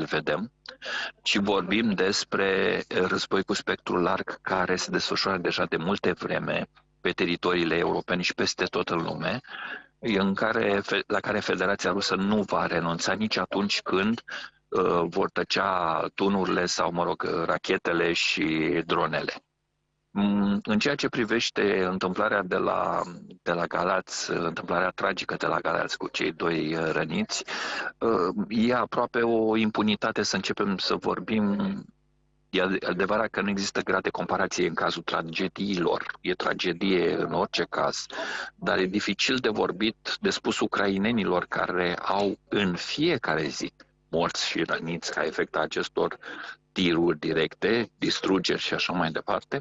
vedem, ci vorbim despre război cu spectru larg care se desfășoară deja de multe vreme pe teritoriile europene și peste tot în lume, la care Federația Rusă nu va renunța nici atunci când vor tăcea tunurile sau, rachetele și dronele. În ceea ce privește întâmplarea de la Galați, întâmplarea tragică de la Galați cu cei 2 răniți, e aproape o impunitate să începem să vorbim. E adevărat că nu există grad de comparație în cazul tragediilor. E tragedie în orice caz, dar e dificil de vorbit, de spus ucrainenilor care au în fiecare zi morți și răniți ca efect a acestor tiruri directe, distrugeri și așa mai departe.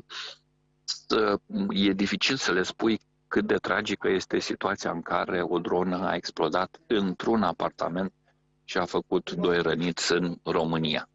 E dificil să le spui cât de tragică este situația în care o dronă a explodat într-un apartament și a făcut 2 răniți în România.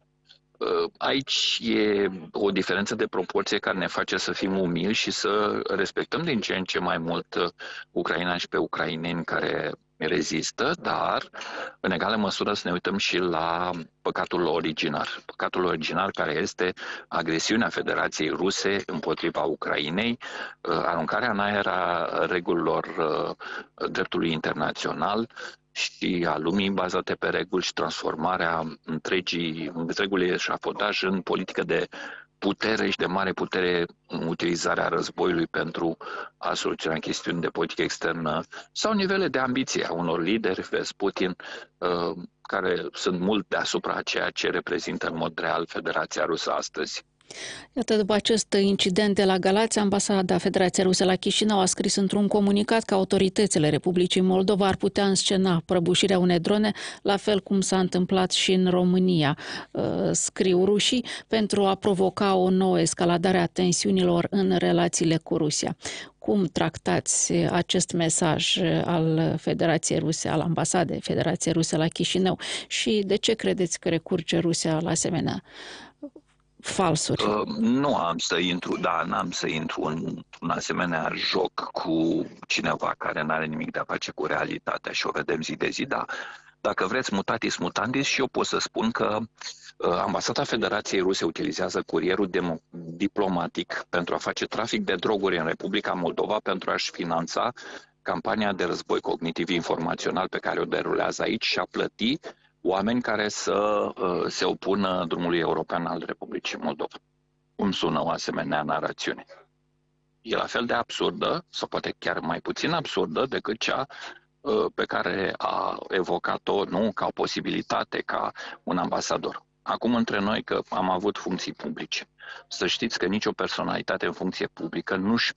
Aici e o diferență de proporție care ne face să fim umili și să respectăm din ce în ce mai mult Ucraina și pe ucraineni care rezistă, dar în egală măsură să ne uităm și la păcatul originar. Păcatul originar care este agresiunea Federației Ruse împotriva Ucrainei, aruncarea în aer a regulilor dreptului internațional și a lumii bazate pe reguli și transformarea întregului eșafodaj în politică de putere și de mare putere, în utilizarea războiului pentru a soluționa chestiuni de politică externă sau nivele de ambiție a unor lideri, vezi Putin, care sunt mult deasupra a ceea ce reprezintă în mod real Federația Rusă astăzi. Iată, după acest incident de la Galați, Ambasada Federației Ruse la Chișinău a scris într-un comunicat că autoritățile Republicii Moldova ar putea înscena prăbușirea unei drone, la fel cum s-a întâmplat și în România, scriu rușii, pentru a provoca o nouă escaladare a tensiunilor în relațiile cu Rusia. Cum tractați acest mesaj al Federației Ruse, al Ambasadei Federației Ruse la Chișinău și de ce credeți că recurge Rusia la asemenea falsuri? Nu am să intru, n-am să intru în un asemenea joc cu cineva care nu are nimic de a face cu realitatea și o vedem zi de zi, dar dacă vreți mutatis mutandis, și eu pot să spun că Ambasada Federației Ruse utilizează curierul diplomatic pentru a face trafic de droguri în Republica Moldova pentru a-și finanța campania de război cognitiv informațional pe care o derulează aici și a plăti oameni care să se opună drumului european al Republicii Moldova. Cum sună o asemenea narațiune? E la fel de absurdă, sau poate chiar mai puțin absurdă, decât cea pe care a evocat-o, nu ca o posibilitate, ca un ambasador. Acum, între noi, că am avut funcții publice, să știți că nicio personalitate în funcție publică nu-și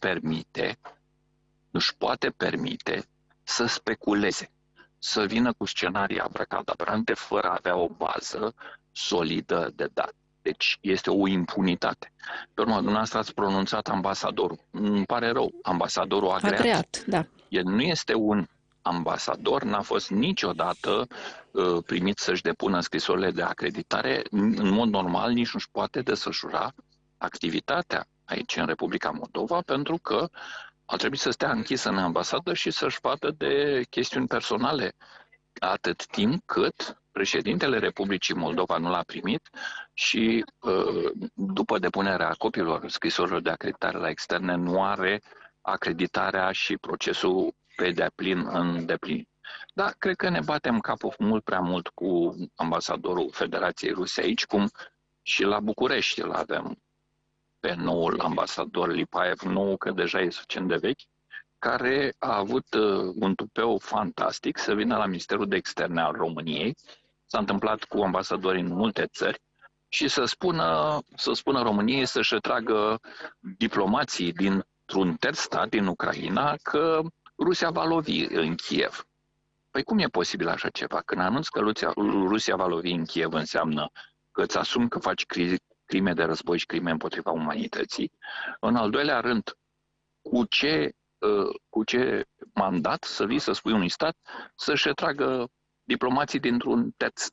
poate permite să speculeze, să vină cu scenarii abracadabrante fără a avea o bază solidă de date. Deci este o impunitate. Pe urmă, dumneavoastră ați pronunțat ambasadorul. Îmi pare rău, ambasadorul a creat. Da. El nu este un ambasador, n-a fost niciodată primit să-și depună scrisorile de acreditare. În mod normal nici nu-și poate desfășura activitatea aici în Republica Moldova, pentru că ar trebui să stea închisă în ambasadă și să-și vadă de chestiuni personale atât timp cât președintele Republicii Moldova nu l-a primit și după depunerea copiilor scrisorilor de acreditare la externe nu are acreditarea și procesul pe deplin în deplin. Da, cred că ne batem capul mult prea mult cu ambasadorul Federației Ruse aici, cum și la București îl avem pe noul ambasador Lipaev, nou că deja e suficient de vechi, care a avut un tupeu fantastic să vină la Ministerul de Externe al României. S-a întâmplat cu ambasadorii în multe țări și să spună României să-și retragă diplomații dintr-un terț stat, din Ucraina, că Rusia va lovi în Kiev. Păi cum e posibil așa ceva? Când anunți că Rusia va lovi în Kiev, înseamnă că îți asumi că faci crime de război și crime împotriva umanității. În al doilea rând, cu ce mandat să vii să spui unui stat să-și retragă diplomații dintr-un terț stat?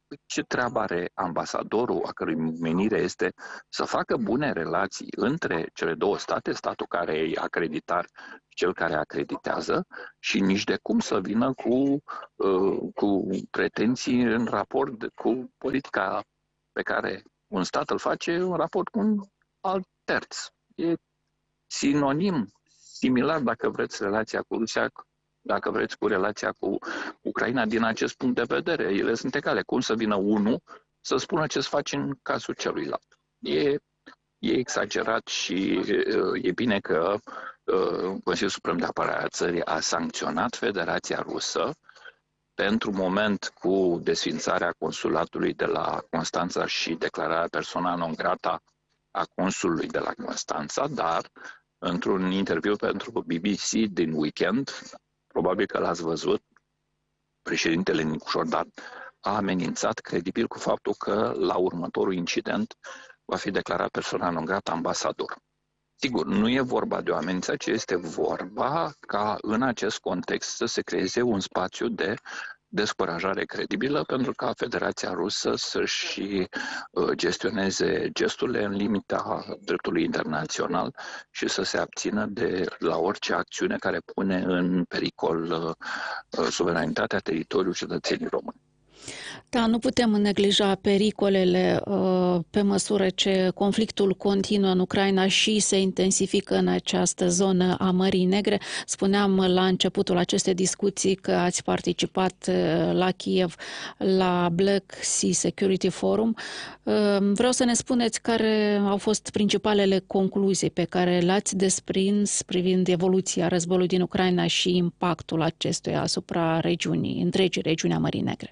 ce treabă are ambasadorul, a cărui menire este să facă bune relații între cele două state, statul care e acreditar și cel care acreditează, și nici de cum să vină cu pretenții în raport cu politica pe care un stat îl face în raport cu un alt terț. E sinonim, similar, dacă vreți, relația cu Rusia, dacă vreți, cu relația cu Ucraina din acest punct de vedere. Ele sunt egale. Cum să vină unul să spună ce să face în cazul celuilalt? E exagerat și e bine că Consiliul Suprem de Apărare a țării a sancționat Federația Rusă pentru moment cu desfințarea consulatului de la Constanța și declararea persoana non grata a consulului de la Constanța, dar într-un interviu pentru BBC din weekend, probabil că l-ați văzut, președintele Nicu Jordan a amenințat credibil cu faptul că la următorul incident va fi declarat persoana non grata ambasador. Sigur, nu e vorba de o amenințare, ci este vorba ca în acest context să se creeze un spațiu de descurajare credibilă pentru ca Federația Rusă să-și gestioneze gesturile în limita dreptului internațional și să se abțină de la orice acțiune care pune în pericol suveranitatea teritoriului cetățenii români. Da, nu putem neglija pericolele pe măsură ce conflictul continuă în Ucraina și se intensifică în această zonă a Mării Negre. Spuneam la începutul acestei discuții că ați participat la Kiev la Black Sea Security Forum. Vreau să ne spuneți care au fost principalele concluzii pe care le-ați desprins privind evoluția războiului din Ucraina și impactul acestuia asupra întregii regiuni a Mării Negre.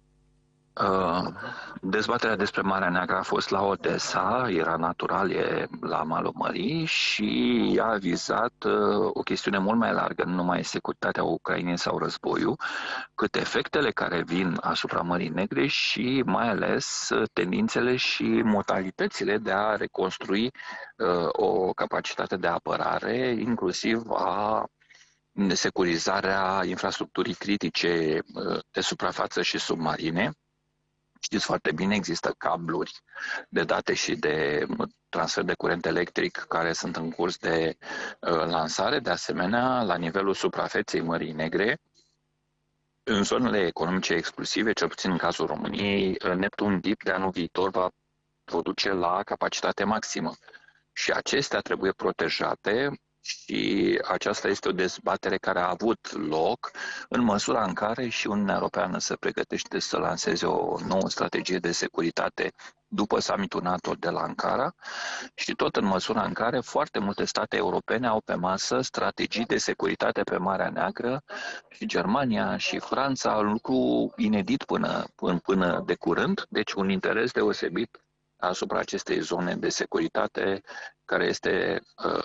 Dezbaterea despre Marea Neagră a fost la Odessa, era natural, e la malul mării, și a vizat o chestiune mult mai largă, nu numai securitatea Ucrainei sau războiul, cât efectele care vin asupra Mării Negre și mai ales tendințele și modalitățile de a reconstrui o capacitate de apărare, inclusiv a securizarea infrastructurii critice de suprafață și submarine. Știți foarte bine, există cabluri de date și de transfer de curent electric care sunt în curs de lansare. De asemenea, la nivelul suprafeței Mării Negre, în zonele economice exclusive, cel puțin în cazul României, Neptun Deep de anul viitor va produce la capacitate maximă. Și acestea trebuie protejate. Și aceasta este o dezbatere care a avut loc în măsura în care și Uniunea Europeană se pregătește să lanseze o nouă strategie de securitate după summitul NATO de la Ankara și tot în măsura în care foarte multe state europene au pe masă strategii de securitate pe Marea Neagră și Germania și Franța, un lucru inedit până de curând, deci un interes deosebit asupra acestei zone de securitate care este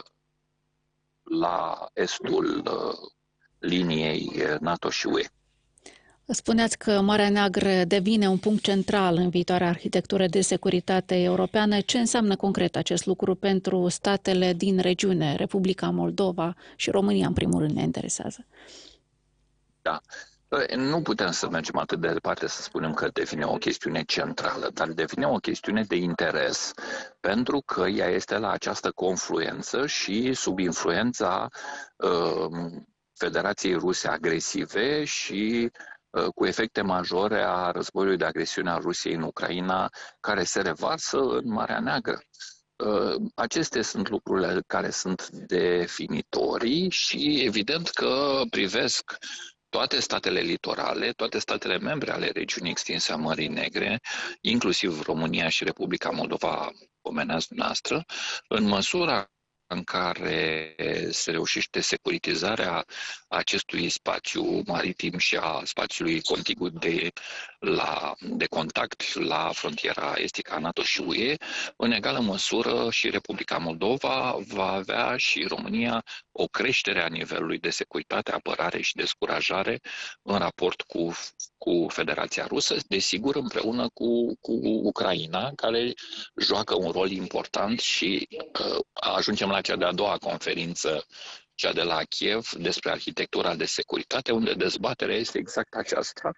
la estul liniei NATO și UE. Spuneați că Marea Neagră devine un punct central în viitoarea arhitectură de securitate europeană. Ce înseamnă concret acest lucru pentru statele din regiune, Republica Moldova și România, în primul rând, ne interesează? Da. Nu putem să mergem atât de departe să spunem că devine o chestiune centrală, dar devine o chestiune de interes pentru că ea este la această confluență și sub influența Federației Ruse agresive și cu efecte majore a războiului de agresiune a Rusiei în Ucraina, care se revarsă în Marea Neagră. Acestea sunt lucrurile care sunt definitorii și evident că privesc toate statele litorale, toate statele membre ale regiunii extinse a Mării Negre, inclusiv România și Republica Moldova, pomeneați dumneavoastră, în măsura în care se reușește securitizarea acestui spațiu maritim și a spațiului contigu de contact la frontiera estică a NATO și UE, în egală măsură și Republica Moldova va avea și România o creștere a nivelului de securitate, apărare și descurajare în raport cu Federația Rusă, desigur împreună cu Ucraina, care joacă un rol important și ajungem la cea de-a doua conferință, cea de la Kiev, despre arhitectura de securitate, unde dezbaterea este exact aceasta.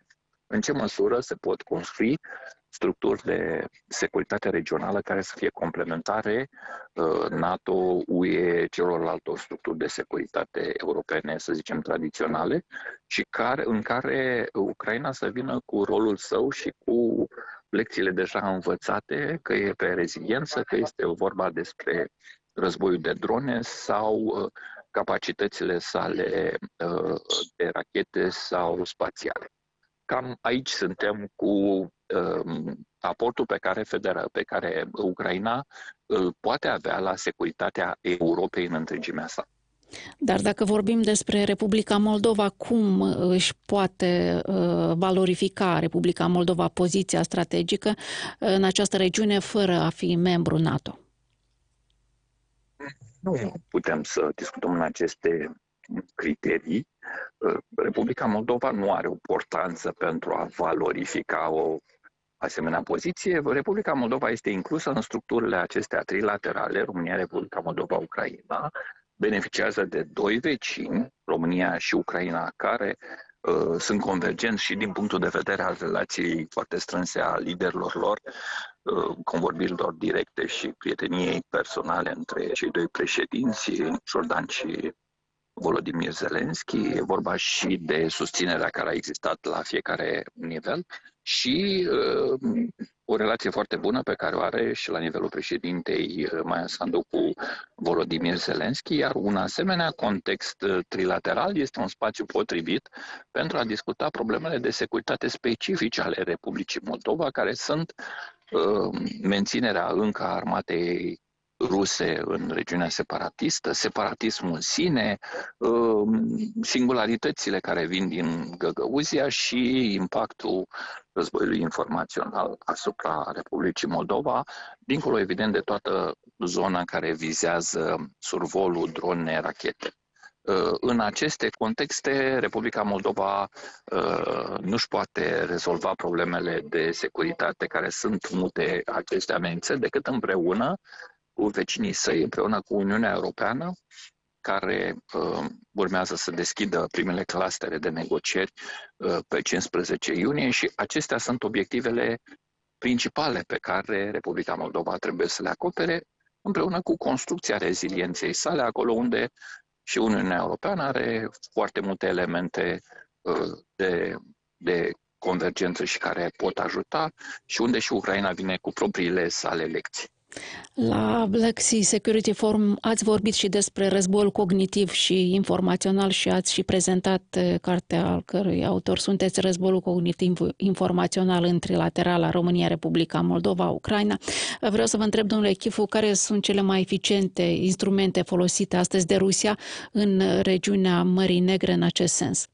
în ce măsură se pot construi structuri de securitate regională care să fie complementare NATO, UE, celorlalte structuri de securitate europene, să zicem, tradiționale, și în care Ucraina să vină cu rolul său și cu lecțiile deja învățate, că e pe reziliență, că este vorba despre războiul de drone sau capacitățile sale de rachete sau spațiale. Cam aici suntem cu aportul pe care Ucraina îl poate avea la securitatea Europei în întregimea sa. Dar dacă vorbim despre Republica Moldova, cum își poate valorifica Republica Moldova poziția strategică în această regiune fără a fi membru NATO? Nu putem să discutăm în aceste criterii. Republica Moldova nu are o portanță pentru a valorifica o asemenea poziție. Republica Moldova este inclusă în structurile acestea trilaterale, România, Republica Moldova, Ucraina, beneficiază de doi vecini, România și Ucraina, care sunt convergenți și din punctul de vedere al relației foarte strânse a liderilor lor, convorbirilor directe și prieteniei personale între cei doi președinți, Jordan și Volodymyr Zelensky. E vorba și de susținerea care a existat la fiecare nivel și o relație foarte bună pe care o are și la nivelul președintei Maia Sandu cu Volodymyr Zelensky, iar un asemenea context trilateral este un spațiu potrivit pentru a discuta problemele de securitate specifice ale Republicii Moldova, care sunt menținerea încă a armatei ruse în regiunea separatistă, separatismul în sine, singularitățile care vin din Găgăuzia și impactul războiului informațional asupra Republicii Moldova, dincolo evident de toată zona care vizează survolul, drone, rachete. În aceste contexte, Republica Moldova nu-și poate rezolva problemele de securitate care sunt multe aceste amenințări decât împreună cu vecinii săi, împreună cu Uniunea Europeană, care urmează să deschidă primele clustere de negocieri pe 15 iunie și acestea sunt obiectivele principale pe care Republica Moldova trebuie să le acopere, împreună cu construcția rezilienței sale, acolo unde și Uniunea Europeană are foarte multe elemente de convergență și care pot ajuta și unde și Ucraina vine cu propriile sale lecții. La Black Sea Security Forum ați vorbit și despre războiul cognitiv și informațional și ați și prezentat cartea al cărui autor sunteți, Războiul cognitiv informațional în trilaterala România, Republica Moldova, Ucraina. Vreau să vă întreb, domnule Chifu, care sunt cele mai eficiente instrumente folosite astăzi de Rusia în regiunea Mării Negre în acest sens?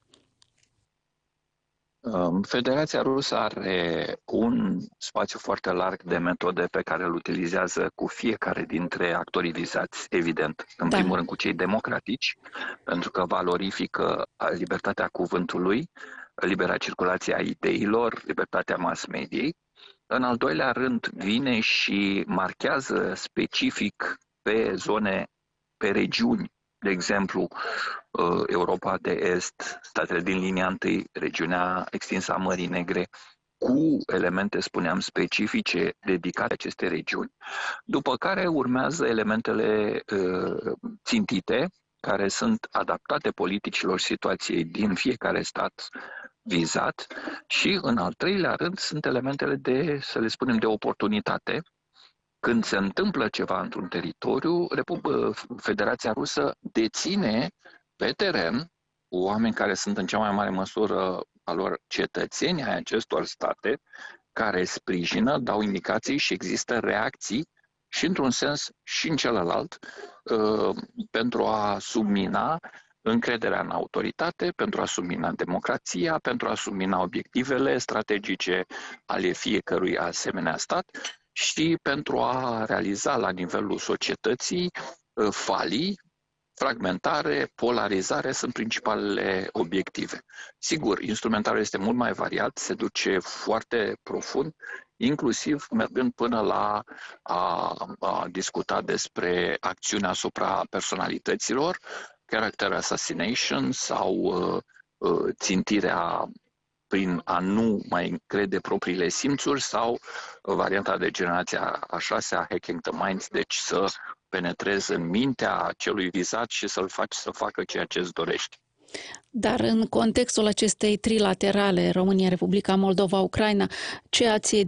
Federația Rusă are un spațiu foarte larg de metode pe care îl utilizează cu fiecare dintre actorii vizați, evident. În primul rând cu cei democratici, pentru că valorifică libertatea cuvântului, libera circulație a ideilor, libertatea mass mediei. În al doilea rând vine și marchează specific pe zone, pe regiuni, de exemplu, Europa de Est, statele din linia întâi, regiunea extinsă a Mării Negre, cu elemente, spuneam, specifice dedicate acestei regiuni. După care urmează elementele țintite, care sunt adaptate politicilor situației din fiecare stat vizat și, în al treilea rând, sunt elementele de, să le spunem, de oportunitate. Când se întâmplă ceva într-un teritoriu, Federația Rusă deține pe teren oameni care sunt în cea mai mare măsură a lor cetățeni ai acestor state, care sprijină, dau indicații și există reacții și într-un sens și în celălalt pentru a submina încrederea în autoritate, pentru a submina democrația, pentru a submina obiectivele strategice ale fiecărui asemenea stat și pentru a realiza la nivelul societății falii, fragmentare, polarizare sunt principalele obiective. Sigur, instrumentarul este mult mai variat, se duce foarte profund, inclusiv mergând până la a discuta despre acțiunea asupra personalităților, character assassination sau țintirea prin a nu mai încrede propriile simțuri sau varianta de generația a 6-a, hacking the mind, deci să penetrezi în mintea celui vizat și să-l faci să facă ceea ce îți dorești. Dar în contextul acestei trilaterale, România, Republica Moldova, Ucraina, ce ați